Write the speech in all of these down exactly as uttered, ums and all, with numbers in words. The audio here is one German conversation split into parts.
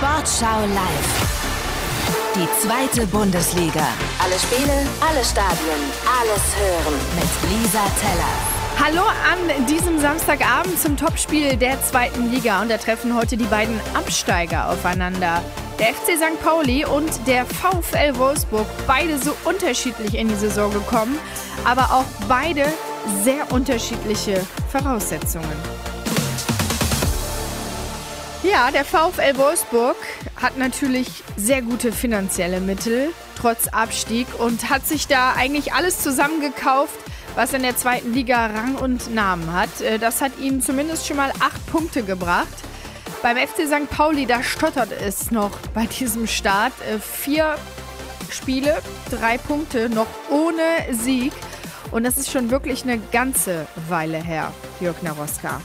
Sportschau live. Die zweite Bundesliga. Alle Spiele, alle Stadien, alles hören mit Lisa Teller. Hallo an diesem Samstagabend zum Topspiel der zweiten Liga. Und da treffen heute die beiden Absteiger aufeinander. Der F C Sankt Pauli und der VfL Wolfsburg. Beide so unterschiedlich in die Saison gekommen, aber auch beide sehr unterschiedliche Voraussetzungen. Ja, der VfL Wolfsburg hat natürlich sehr gute finanzielle Mittel, trotz Abstieg, und hat sich da eigentlich alles zusammengekauft, was in der zweiten Liga Rang und Namen hat. Das hat ihnen zumindest schon mal acht Punkte gebracht. Beim F C Sankt Pauli, da stottert es noch bei diesem Start. Vier Spiele, drei Punkte, noch ohne Sieg. Und das ist schon wirklich eine ganze Weile her, Jörg Naroska.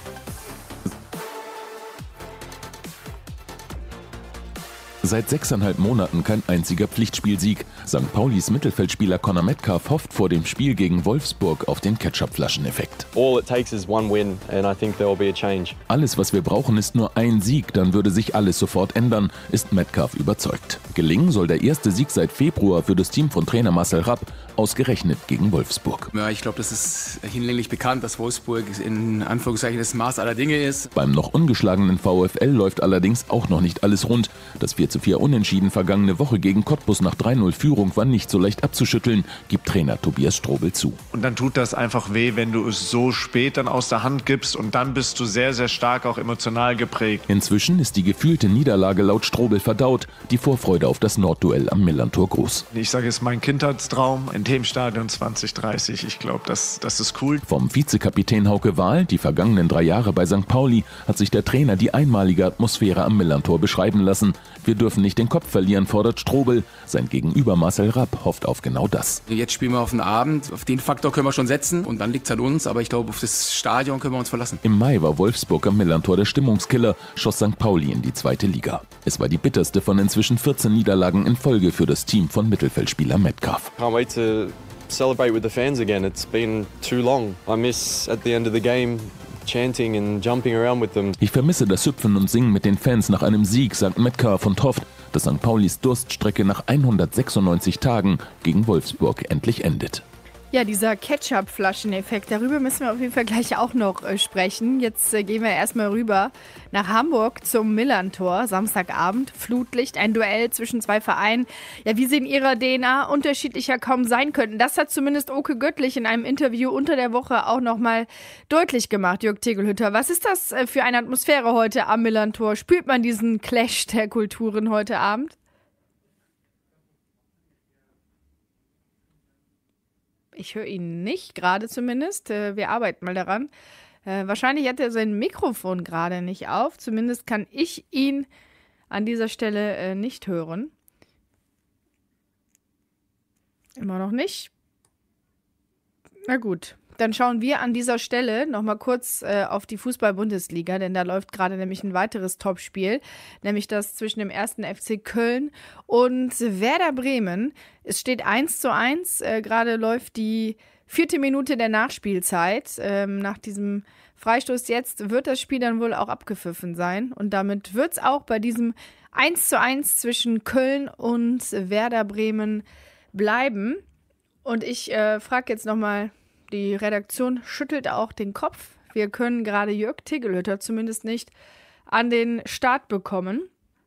Seit sechseinhalb Monaten kein einziger Pflichtspielsieg. Sankt Paulis Mittelfeldspieler Conor Metcalf hofft vor dem Spiel gegen Wolfsburg auf den Ketchup-Flaschen-Effekt. All it takes is one win and I think there will be a change. Alles, was wir brauchen, ist nur ein Sieg, dann würde sich alles sofort ändern, ist Metcalf überzeugt. Gelingen soll der erste Sieg seit Februar für das Team von Trainer Marcel Rapp, ausgerechnet gegen Wolfsburg. Ja, ich glaube, das ist hinlänglich bekannt, dass Wolfsburg in Anführungszeichen das Maß aller Dinge ist. Beim noch ungeschlagenen VfL läuft allerdings auch noch nicht alles rund. Das vier zu vier Unentschieden vergangene Woche gegen Cottbus nach drei null Führung war nicht so leicht abzuschütteln, gibt Trainer Tobias Strobel zu. Und dann tut das einfach weh, wenn du es so spät dann aus der Hand gibst, und dann bist du sehr, sehr stark auch emotional geprägt. Inzwischen ist die gefühlte Niederlage laut Strobel verdaut, die Vorfreude auf das Nordduell am Millantor groß. Ich sage, es ist mein Kindheitstraum in dem Stadion zwanzig dreißig. Ich glaube, das, das ist cool. Vom Vizekapitän Hauke Wahl, die vergangenen drei Jahre bei Sankt Pauli, hat sich der Trainer die einmalige Atmosphäre am Millantor beschreiben lassen. Wir dürfen nicht den Kopf verlieren, fordert Strobel. Sein Gegenüber Marcel Rapp hofft auf genau das. Jetzt spielen wir auf den Abend. Auf den Faktor können wir schon setzen und dann liegt es an uns. Aber ich glaube, auf das Stadion können wir uns verlassen. Im Mai war Wolfsburg am Millantor der Stimmungskiller, schoss Sankt Pauli in die zweite Liga. Es war die bitterste von inzwischen vierzehn Niederlagen in Folge für das Team von Mittelfeldspieler Metcalf. Can't wait to celebrate with the fans again. It's been too long. I miss at the end of the game chanting and jumping around with them. Ich vermisse das Hüpfen und Singen mit den Fans nach einem Sieg, sagt Metcalf, und hofft, dass Sankt Paulis Durststrecke nach hundertsechsundneunzig Tagen gegen Wolfsburg endlich endet. Ja, dieser Ketchup-Flaschen-Effekt, darüber müssen wir auf jeden Fall gleich auch noch äh, sprechen. Jetzt äh, gehen wir erstmal rüber nach Hamburg zum Millantor, Samstagabend, Flutlicht, ein Duell zwischen zwei Vereinen. Ja, wie sie in ihrer D N A unterschiedlicher kaum sein könnten. Das hat zumindest Oke Göttlich in einem Interview unter der Woche auch nochmal deutlich gemacht, Jörg Tegelhütter. Was ist das äh, für eine Atmosphäre heute am Millantor? Spürt man diesen Clash der Kulturen heute Abend? Ich höre ihn nicht, gerade zumindest. Wir arbeiten mal daran. Wahrscheinlich hat er sein Mikrofon gerade nicht auf. Zumindest kann ich ihn an dieser Stelle nicht hören. Immer noch nicht. Na gut, dann schauen wir an dieser Stelle nochmal kurz äh, auf die Fußball-Bundesliga, denn da läuft gerade nämlich ein weiteres Topspiel, nämlich das zwischen dem ersten F C Köln und Werder Bremen. Es steht eins zu eins, äh, gerade läuft die vierte Minute der Nachspielzeit. Ähm, nach diesem Freistoß jetzt wird das Spiel dann wohl auch abgepfiffen sein, und damit wird es auch bei diesem eins zu eins zwischen Köln und Werder Bremen bleiben. Und ich äh, frage jetzt nochmal, die Redaktion schüttelt auch den Kopf. Wir können gerade Jörg Tegelhütter zumindest nicht an den Start bekommen.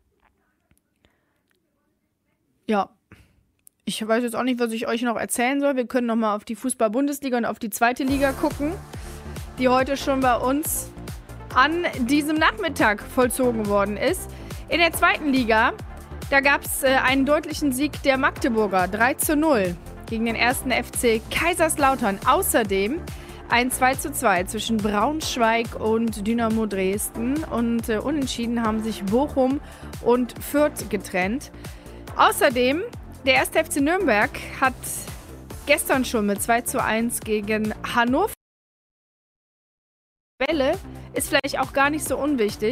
Ja, ich weiß jetzt auch nicht, was ich euch noch erzählen soll. Wir können nochmal auf die Fußball-Bundesliga und auf die zweite Liga gucken, die heute schon bei uns an diesem Nachmittag vollzogen worden ist. In der zweiten Liga, da gab es äh, einen deutlichen Sieg der Magdeburger, drei zu null. Gegen den ersten F C Kaiserslautern. Außerdem ein zwei zu zwei zwischen Braunschweig und Dynamo Dresden. Und äh, unentschieden haben sich Bochum und Fürth getrennt. Außerdem, der erste F C Nürnberg hat gestern schon mit zwei zu eins gegen Hannover. Welle ist vielleicht auch gar nicht so unwichtig.